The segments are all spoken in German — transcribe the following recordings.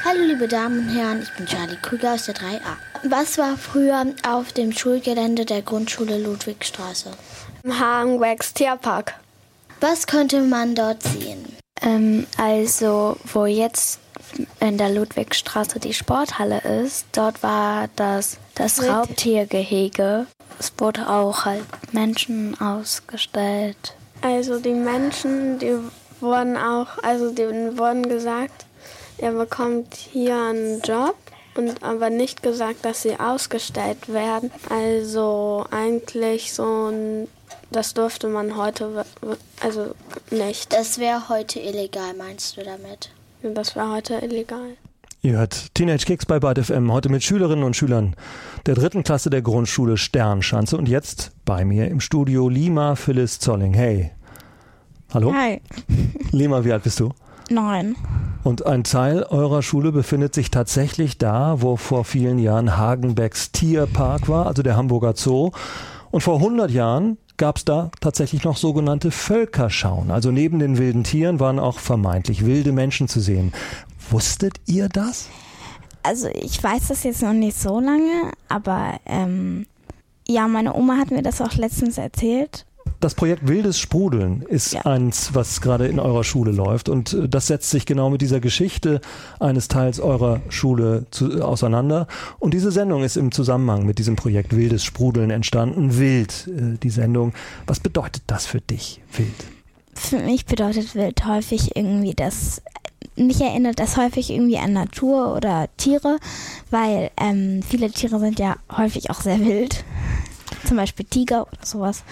Hallo liebe Damen und Herren, ich bin Charlie Krüger aus der 3a. Was war früher auf dem Schulgelände der Grundschule Ludwigstraße? Im Hagenbecks Tierpark. Was konnte man dort sehen? Also, wo jetzt in der Ludwigstraße die Sporthalle ist, dort war das Raubtiergehege. Es wurde auch halt Menschen ausgestellt. Also die Menschen, denen wurden gesagt, er bekommt hier einen Job, und aber nicht gesagt, dass sie ausgestellt werden. Also eigentlich das durfte man heute nicht. Das wäre heute illegal, meinst du damit? Ja, das wäre heute illegal. Ihr hört Teenage Kicks bei Byte FM, heute mit Schülerinnen und Schülern der 3. Klasse der Grundschule Sternschanze. Und jetzt bei mir im Studio Lima Phyllis Zolling. Hey. Hallo? Hi. Lima, wie alt bist du? 9. Und ein Teil eurer Schule befindet sich tatsächlich da, wo vor vielen Jahren Hagenbecks Tierpark war, also der Hamburger Zoo. Und vor 100 Jahren gab es da tatsächlich noch sogenannte Völkerschauen. Also neben den wilden Tieren waren auch vermeintlich wilde Menschen zu sehen. Wusstet ihr das? Also ich weiß das jetzt noch nicht so lange, aber ja, meine Oma hat mir das auch letztens erzählt. Das Projekt Wildes Sprudeln ist eins, was gerade in eurer Schule läuft, und das setzt sich genau mit dieser Geschichte eines Teils eurer Schule auseinander. Und diese Sendung ist im Zusammenhang mit diesem Projekt Wildes Sprudeln entstanden. Wild, die Sendung. Was bedeutet das für dich, wild? Für mich bedeutet wild häufig irgendwie mich erinnert das häufig irgendwie an Natur oder Tiere, weil viele Tiere sind ja häufig auch sehr wild. Zum Beispiel Tiger oder sowas.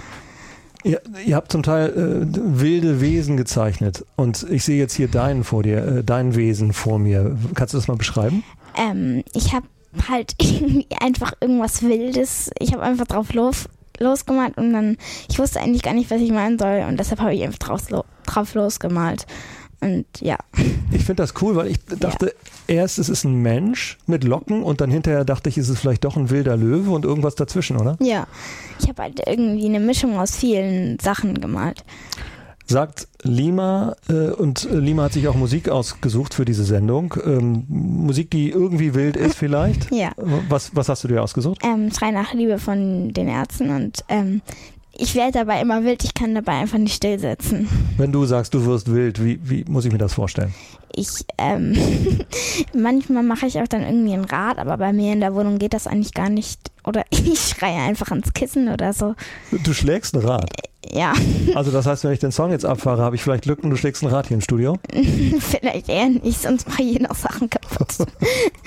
Ihr habt zum Teil wilde Wesen gezeichnet, und ich sehe jetzt hier dein Wesen vor mir. Kannst du das mal beschreiben? Ich habe halt irgendwie einfach irgendwas Wildes. Ich habe einfach drauf losgemalt, und dann, ich wusste eigentlich gar nicht, was ich malen soll, und deshalb habe ich einfach drauf losgemalt. Und ja. Ich finde das cool, weil ich dachte erst, es ist ein Mensch mit Locken, und dann hinterher dachte ich, ist es vielleicht doch ein wilder Löwe und irgendwas dazwischen, oder? Ja, ich habe halt irgendwie eine Mischung aus vielen Sachen gemalt. Sagt Lima, und Lima hat sich auch Musik ausgesucht für diese Sendung. Musik, die irgendwie wild ist vielleicht? Ja. Was hast du dir ausgesucht? Schrei nach Liebe von den Ärzten, und ich werde dabei immer wild, ich kann dabei einfach nicht still sitzen. Wenn du sagst, du wirst wild, wie muss ich mir das vorstellen? Manchmal mache ich auch dann irgendwie ein Rad, aber bei mir in der Wohnung geht das eigentlich gar nicht. Oder ich schreie einfach ans Kissen oder so. Du schlägst ein Rad? Ja. Also das heißt, wenn ich den Song jetzt abfahre, habe ich vielleicht Glück und du schlägst ein Rad hier im Studio? Vielleicht eher nicht, sonst mache ich noch Sachen kaputt.